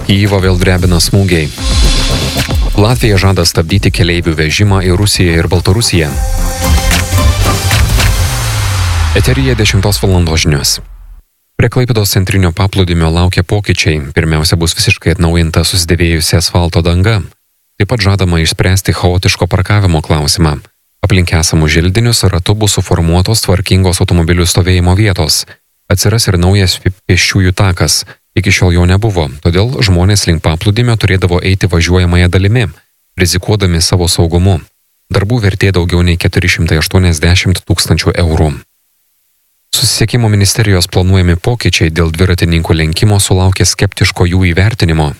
Kijevą vėl drebina smūgiai. Latvija žada stabdyti keleivių vežimą į Rusiją ir Baltarusiją. Eteryje 10 valandos žinios. Prie Klaipėdos centrinio paplūdimio laukia pokyčiai. Pirmiausia, bus visiškai atnaujinta susidėvėjusi asfalto danga. Taip pat žadama išspręsti chaotiško parkavimo klausimą. Aplink esamus želdinius ratu bus suformuotos tvarkingos automobilių stovėjimo vietos. Atsiras ir naujas pėsčiųjų takas. Iki šiol jo nebuvo, todėl žmonės link paplūdimio turėdavo eiti važiuojamąją dalimi, rizikuodami savo saugumu. Darbų vertė daugiau nei 480 000 eurų. Susisiekimo ministerijos planuojami pokyčiai dėl dviratininkų lenkimo sulaukė skeptiško jų įvertinimo.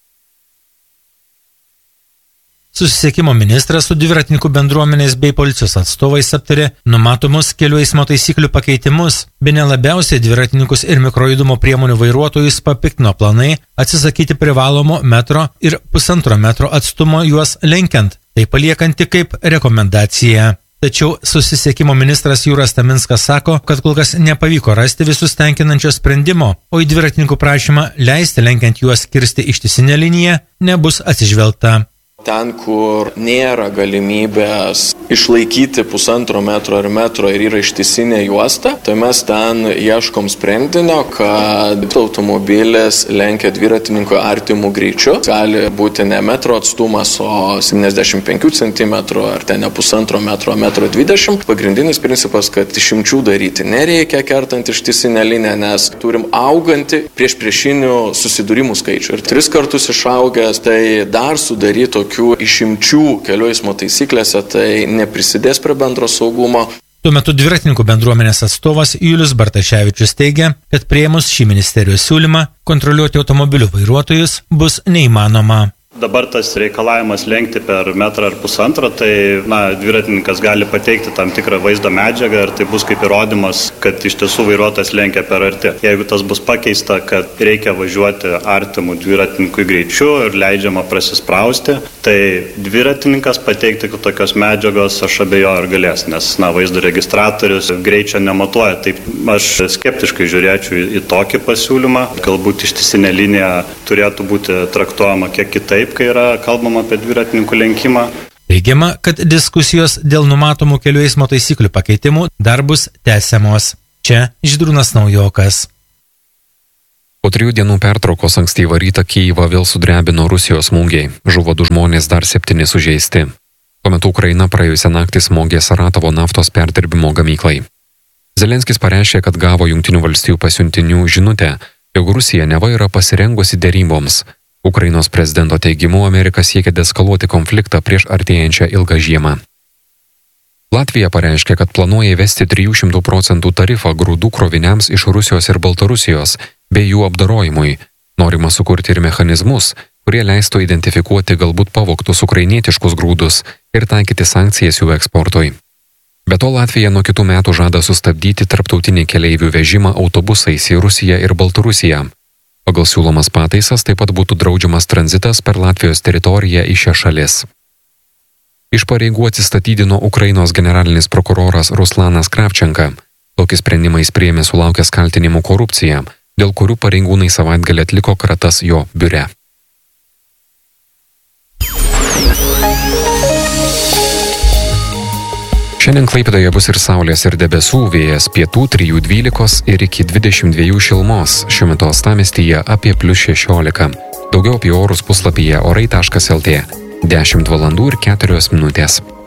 Susisiekimo ministras su dviratininkų bendruomenės bei policijos atstovais aptarė numatomus kelių eismo taisyklių pakeitimus. Bene labiausiai dviratininkus ir mikrojudumo priemonių vairuotojus papiktino planai atsisakyti privalomo 1 ir 1,5 metro atstumo juos lenkiant, tai paliekant tik kaip rekomendaciją. Tačiau susisiekimo ministras Jūras Taminskas sako, kad kol kas nepavyko rasti visus tenkinančio sprendimo, o į dviratininkų prašymą leisti lenkiant juos kirsti ištisinę liniją nebus atsižvelgta. Ten, kur nėra galimybės išlaikyti 1,5 metro ar metro ir yra ištisinė juosta, tai mes ten ieškom sprendinio, kad automobilis lenkia dviratininkų artimų greičių. Gali būti ne metro atstumas, o 75 cm ar ten ne 1,5 metro, 1,20 m. Pagrindinis principas, kad išimčių daryti nereikia kertant ištisinę liniją, nes turim augantį priešinių susidūrimų skaičių. Ir 3 kartus išaugęs, tai dar sudaryto tokių išimčių kelių eismo taisyklėse, tai neprisidės prie bendro saugumo. Tuo metu dviratininkų bendruomenės atstovas Julius Bartaševičius teigia, kad priėmus šį ministerijos siūlymą kontroliuoti automobilių vairuotojus bus neįmanoma. Dabar tas reikalavimas lenkti per 1,5 ar 1,5 m, tai dviratininkas gali pateikti tam tikrą vaizdo medžiagą ir tai bus kaip įrodymas, kad iš tiesų vairuotojas lenkia per arti. Jeigu tas bus pakeista, kad reikia važiuoti artimų dviratininkui greičiu ir leidžiama prasisprausti, tai dviratininkas pateikti tokios medžiagos aš abejoju ar galės, nes vaizdo registratorius greičio nematuoja. Taip aš skeptiškai žiūrėčiau į tokį pasiūlymą. Galbūt ištisinė linija turėtų būti traktuojama kiek kitaip, kai yra kalbama apie dviratininkų lenkimą. Teigiama, kad diskusijos dėl numatomų kelių eismo taisyklių pakeitimų dar bus tęsiamos. Čia Žydrūnas Naujokas. Po 3 dienų pertraukos ankstyvą rytą Kijevą vėl sudrebino Rusijos smūgiai. Žuvo 2 žmonės, dar 7 sužeisti. Tuo metu Ukraina praėjusią naktį smogė Saratovo naftos perdirbimo gamyklai. Zelenskis pareiškė, kad gavo Jungtinių valstijų pasiuntinių žinutę, jog Rusija neva yra pasirengusi deryboms. Ukrainos prezidento teigimu, Amerika siekia deeskaluoti konfliktą prieš artėjančią ilgą žiemą. Latvija pareiškė, kad planuoja įvesti 300% tarifą grūdų kroviniams iš Rusijos ir Baltarusijos bei jų apdorojimui. Norima sukurti ir mechanizmus, kurie leistų identifikuoti galbūt pavogtus ukrainietiškus grūdus ir taikyti sankcijas jų eksportui. Be to, Latvija nuo kitų metų žada sustabdyti tarptautinį keleivių vežimą autobusais į Rusiją ir Baltarusiją. Pagal siūlomas pataisas taip pat būtų draudžiamas tranzitas per Latvijos teritoriją į šias šalis. Iš pareigų atsistatydino Ukrainos generalinis prokuroras Ruslanas Kravčenka. Tokį sprendimą jis priėmė sulaukęs kaltinimų korupcija, dėl kurių pareigūnai savaitgalį atliko kratas jo biure. Šiandien Klaipėdoje bus ir saulės, ir debesų, vėjas pietų 3–12 ir iki 22 šilumos. Šiuo metu uostamiestyje apie +16. Daugiau apie orus puslapyje orai.lt. 10 valandų ir 4 minutės.